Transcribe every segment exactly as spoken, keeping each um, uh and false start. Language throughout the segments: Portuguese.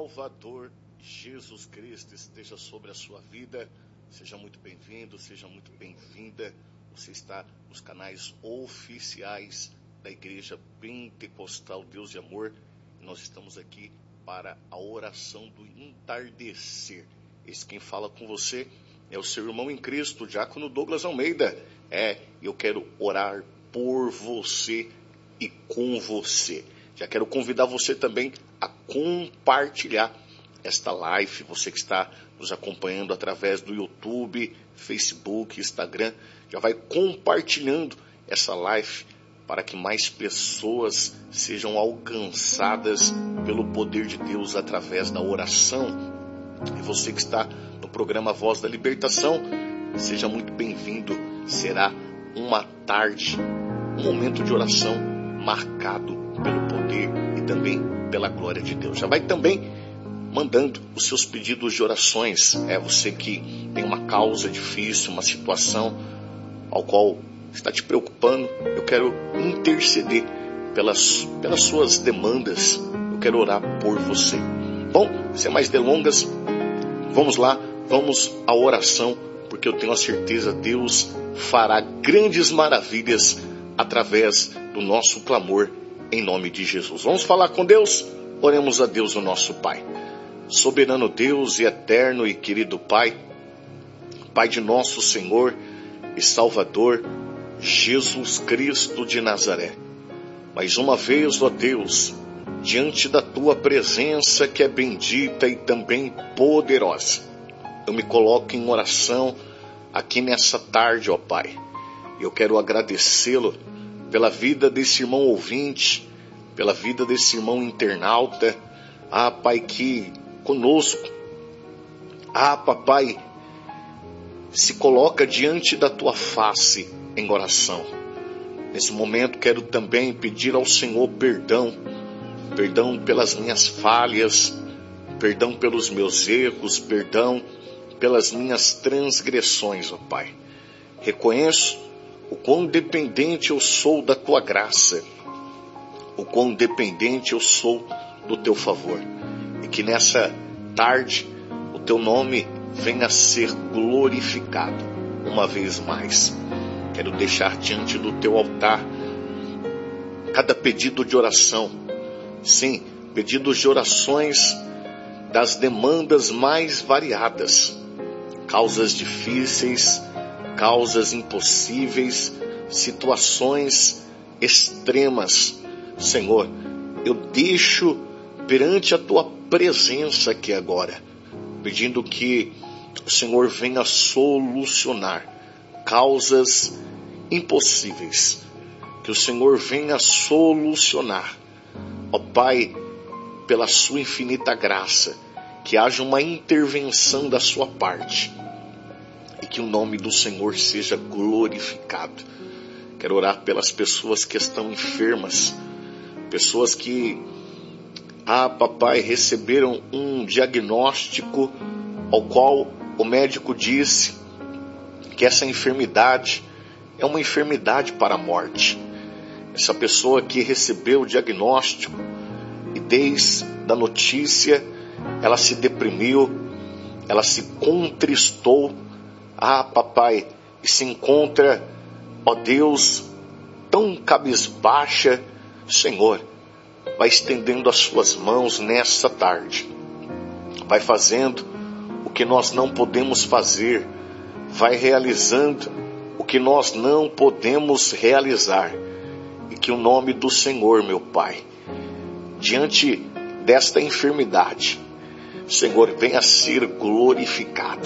Salvador Jesus Cristo esteja sobre a sua vida. Seja muito bem-vindo, seja muito bem-vinda. Você está nos canais oficiais da Igreja Pentecostal Deus de Amor. Nós estamos aqui para a oração do entardecer. Esse quem fala com você é o seu irmão em Cristo, Diácono Douglas Almeida. É, eu quero orar por você e com você. Já quero convidar você também a compartilhar esta live. Você que está nos acompanhando através do YouTube, Facebook, Instagram, já vai compartilhando essa live para que mais pessoas sejam alcançadas pelo poder de Deus através da oração. E você que está no programa Voz da Libertação, seja muito bem-vindo. Será uma tarde, um momento de oração marcado pelo poder e também pela glória de Deus. Já vai também mandando os seus pedidos de orações. É você que tem uma causa difícil, uma situação ao qual está te preocupando. Eu quero interceder pelas, pelas suas demandas. Eu quero orar por você. Bom, sem mais delongas, vamos lá, vamos à oração, porque eu tenho a certeza que Deus fará grandes maravilhas através do nosso clamor em nome de Jesus. Vamos falar com Deus? Oremos a Deus, o nosso Pai. Soberano Deus e eterno e querido Pai, Pai de nosso Senhor e Salvador, Jesus Cristo de Nazaré. Mais uma vez, ó Deus, diante da Tua presença que é bendita e também poderosa, eu me coloco em oração aqui nessa tarde, ó Pai. Eu quero agradecê-lo pela vida desse irmão ouvinte, pela vida desse irmão internauta. Ah, Pai, que conosco, ah, Papai, se coloca diante da Tua face em oração. Nesse momento quero também pedir ao Senhor perdão, perdão pelas minhas falhas, perdão pelos meus erros, perdão pelas minhas transgressões, ó Pai. Reconheço o quão dependente eu sou da Tua graça, o quão dependente eu sou do Teu favor. E que nessa tarde o Teu nome venha a ser glorificado uma vez mais. Quero deixar diante do Teu altar cada pedido de oração. Sim, pedidos de orações das demandas mais variadas. Causas difíceis, causas impossíveis, situações extremas. Senhor, eu deixo perante a Tua presença aqui agora, pedindo que o Senhor venha solucionar causas impossíveis, que o Senhor venha solucionar, ó Pai, pela Sua infinita graça, que haja uma intervenção da Sua parte e que o nome do Senhor seja glorificado. Quero orar pelas pessoas que estão enfermas, pessoas que, ah, Papai, receberam um diagnóstico ao qual o médico disse que essa enfermidade é uma enfermidade para a morte. Essa pessoa que recebeu o diagnóstico e desde a notícia ela se deprimiu, ela se contristou, ah, Papai, e se encontra, ó Deus, tão cabisbaixa. Senhor, vai estendendo as Suas mãos nessa tarde, vai fazendo o que nós não podemos fazer, vai realizando o que nós não podemos realizar, e que o nome do Senhor, meu Pai, diante desta enfermidade, Senhor, venha a ser glorificado,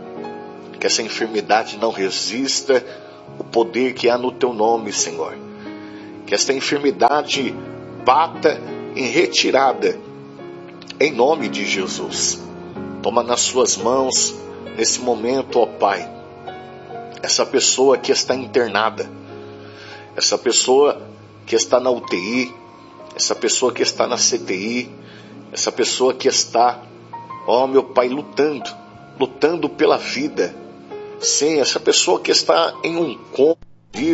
que essa enfermidade não resista o poder que há no Teu nome, Senhor, que esta enfermidade bata em retirada, em nome de Jesus. Toma nas Suas mãos, nesse momento, ó Pai, essa pessoa que está internada, essa pessoa que está na U T I, essa pessoa que está na C T I, essa pessoa que está, ó meu Pai, lutando, lutando pela vida. Sim, essa pessoa que está em um coma,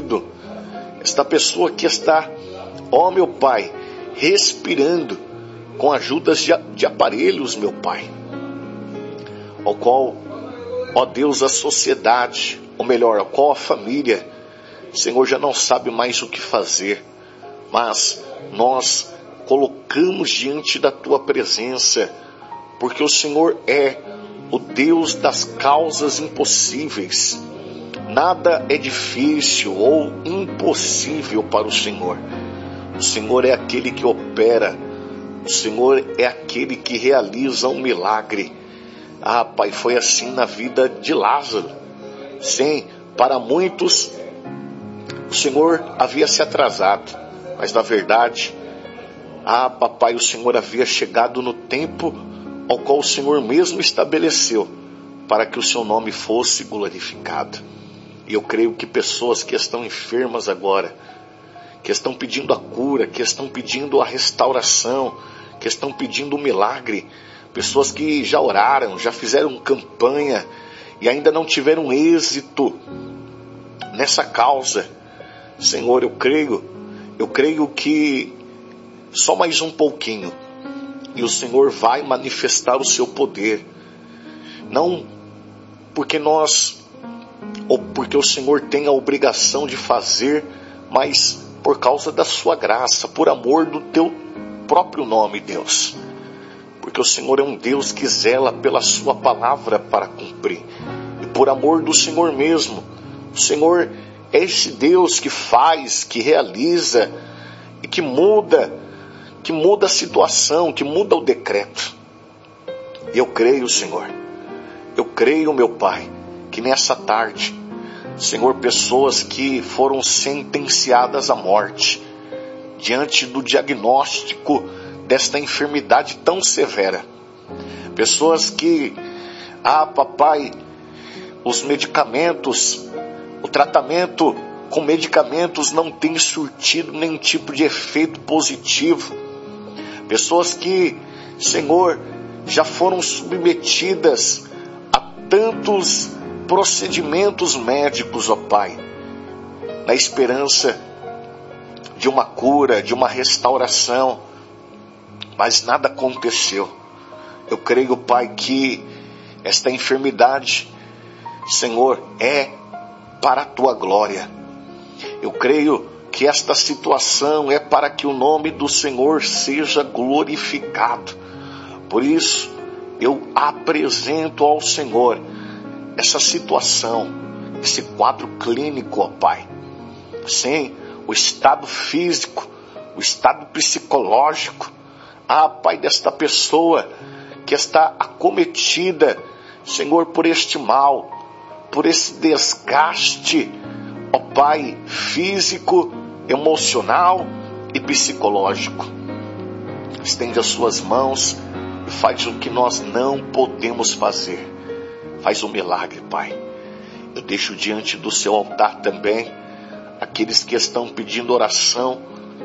esta pessoa que está, ó meu Pai, respirando, com ajudas de, de aparelhos, meu Pai, ao qual, ó Deus, a sociedade, ou melhor, ao qual a família, Senhor, já não sabe mais o que fazer, mas nós colocamos diante da Tua presença, porque o Senhor é o Deus das causas impossíveis. Nada é difícil ou impossível para o Senhor. O Senhor é aquele que opera, o Senhor é aquele que realiza um milagre. Ah, Pai, foi assim na vida de Lázaro. Sim, para muitos o Senhor havia se atrasado, mas na verdade, ah, Papai, o Senhor havia chegado no tempo ao qual o Senhor mesmo estabeleceu para que o seu nome fosse glorificado. E eu creio que pessoas que estão enfermas agora, que estão pedindo a cura, que estão pedindo a restauração, que estão pedindo o milagre, pessoas que já oraram, já fizeram campanha e ainda não tiveram êxito nessa causa. Senhor, eu creio, eu creio que só mais um pouquinho e o Senhor vai manifestar o seu poder. Não porque nós, ou porque o Senhor tem a obrigação de fazer, mas por causa da sua graça, por amor do teu próprio nome, Deus. Porque o Senhor é um Deus que zela pela sua palavra para cumprir. E por amor do Senhor mesmo, o Senhor é esse Deus que faz, que realiza e que muda, que muda a situação, que muda o decreto. E eu creio, Senhor, eu creio, meu Pai, que nessa tarde, Senhor, pessoas que foram sentenciadas à morte, diante do diagnóstico desta enfermidade tão severa, pessoas que, ah, Papai, os medicamentos, o tratamento com medicamentos não tem surtido nenhum tipo de efeito positivo, pessoas que, Senhor, já foram submetidas a tantos procedimentos médicos, ó Pai, na esperança de uma cura, de uma restauração, mas nada aconteceu. Eu creio, Pai, que esta enfermidade, Senhor, é para a Tua glória. Eu creio que esta situação é para que o nome do Senhor seja glorificado. Por isso, eu apresento ao Senhor essa situação, esse quadro clínico, ó Pai. Sim, o estado físico, o estado psicológico, ah, Pai, desta pessoa que está acometida, Senhor, por este mal, por esse desgaste, ó Pai, físico, emocional e psicológico. Estende as suas mãos e faz o que nós não podemos fazer. Faz um milagre, Pai. Eu deixo diante do seu altar também aqueles que estão pedindo oração.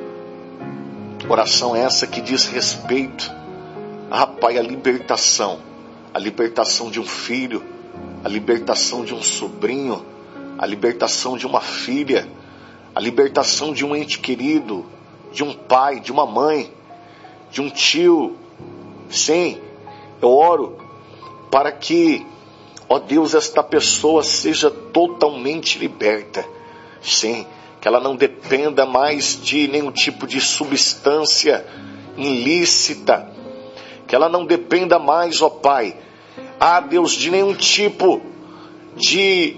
Oração essa que diz respeito, ah, Pai, a libertação. A libertação de um filho, a libertação de um sobrinho, a libertação de uma filha, a libertação de um ente querido, de um pai, de uma mãe, de um tio. Sim, eu oro para que, ó Deus, esta pessoa seja totalmente liberta. Sim, que ela não dependa mais de nenhum tipo de substância ilícita. Que ela não dependa mais, ó Pai, ah Deus, de nenhum tipo de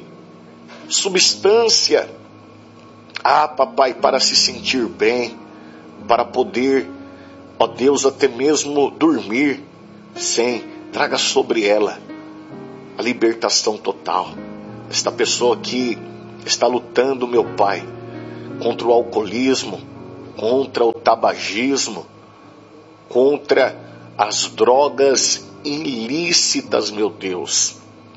substância. Ah, Papai, para se sentir bem, para poder, ó Deus, até mesmo dormir. Sim, traga sobre ela a libertação total. Esta pessoa que está lutando, meu Pai, contra o alcoolismo, contra o tabagismo, contra as drogas ilícitas, meu Deus.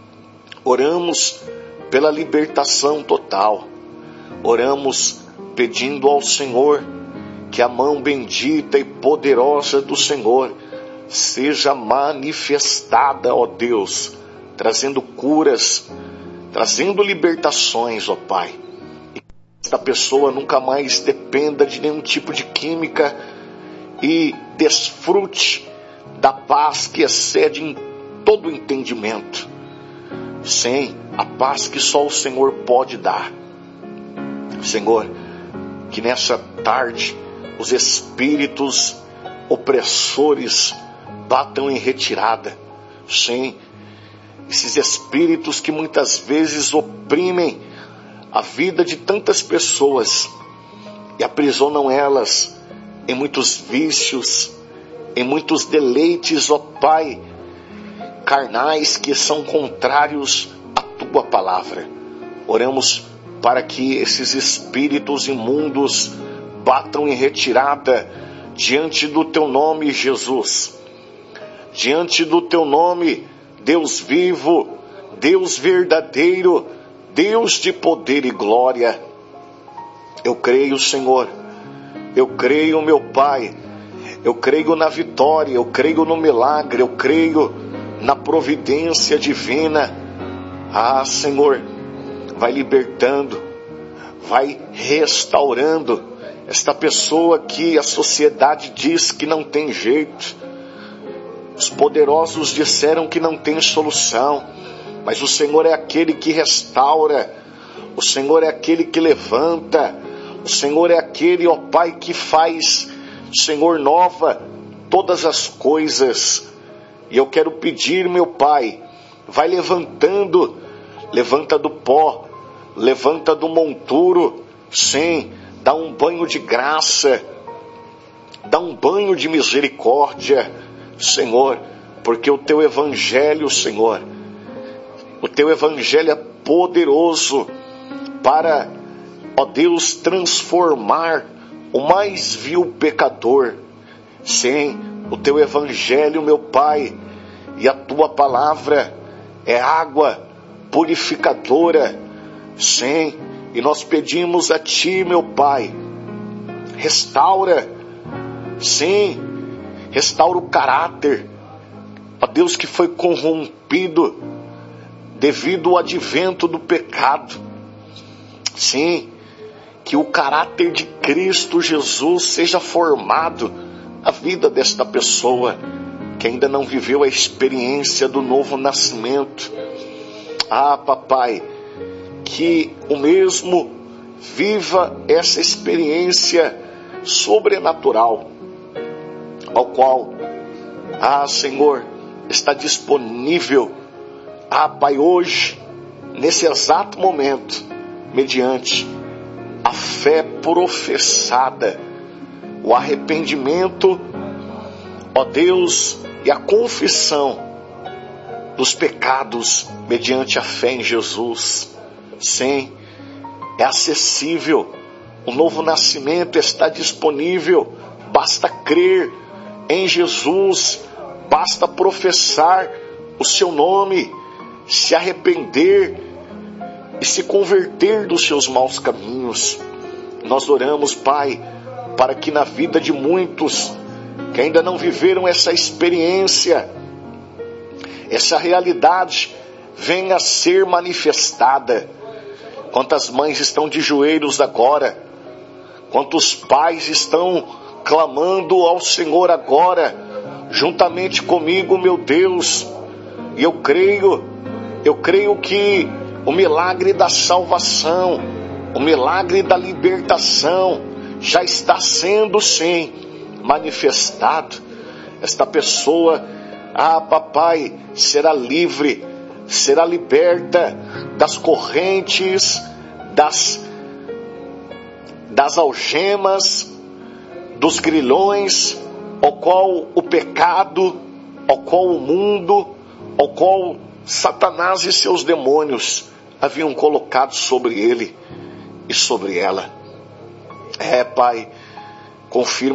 Oramos pela libertação total. Oramos pedindo ao Senhor que a mão bendita e poderosa do Senhor seja manifestada, ó Deus, trazendo curas, trazendo libertações, ó Pai. E que esta pessoa nunca mais dependa de nenhum tipo de química e desfrute da paz que excede em todo o entendimento. Sim, a paz que só o Senhor pode dar. Senhor, que nessa tarde os espíritos opressores batam em retirada. Sim, esses espíritos que muitas vezes oprimem a vida de tantas pessoas e aprisionam elas em muitos vícios, em muitos deleites, ó Pai, carnais que são contrários à Tua palavra. Oramos para que esses espíritos imundos batam em retirada diante do Teu nome, Jesus. Diante do Teu nome, Deus vivo, Deus verdadeiro, Deus de poder e glória. Eu creio, Senhor, eu creio, meu Pai, eu creio na vitória, eu creio no milagre, eu creio na providência divina. Ah, Senhor, vai libertando, vai restaurando esta pessoa que a sociedade diz que não tem jeito. Os poderosos disseram que não tem solução, mas o Senhor é aquele que restaura, o Senhor é aquele que levanta, o Senhor é aquele, ó Pai, que faz, Senhor, nova todas as coisas. E eu quero pedir, meu Pai, vai levantando, levanta do pó, levanta do monturo, sim, dá um banho de graça, dá um banho de misericórdia, Senhor, porque o Teu Evangelho, Senhor, o Teu Evangelho é poderoso para, ó Deus, transformar o mais vil pecador. Sim, o Teu Evangelho, meu Pai, e a Tua palavra é água purificadora. Sim, e nós pedimos a Ti, meu Pai, restaura, sim, restaura o caráter, ó Deus, que foi corrompido devido ao advento do pecado. Sim, que o caráter de Cristo Jesus seja formado na vida desta pessoa que ainda não viveu a experiência do novo nascimento. Ah, papai, que o mesmo viva essa experiência sobrenatural, ao qual, ah, Senhor, está disponível, ah, Pai, hoje, nesse exato momento, mediante a fé professada, o arrependimento, ó Deus, e a confissão dos pecados mediante a fé em Jesus. Sim, é acessível, o novo nascimento está disponível, basta crer em Jesus, basta professar o Seu nome, se arrepender e se converter dos seus maus caminhos. Nós oramos, Pai, para que na vida de muitos que ainda não viveram essa experiência, essa realidade venha a ser manifestada. Quantas mães estão de joelhos agora, quantos pais estão clamando ao Senhor agora, juntamente comigo, meu Deus. E eu creio, eu creio que o milagre da salvação, o milagre da libertação já está sendo, sim, manifestado. Esta pessoa, ah, papai, será livre, será liberta das correntes, das, das algemas, dos grilhões, ao qual o pecado, ao qual o mundo, ao qual Satanás e seus demônios haviam colocado sobre ele e sobre ela. É, Pai, confirma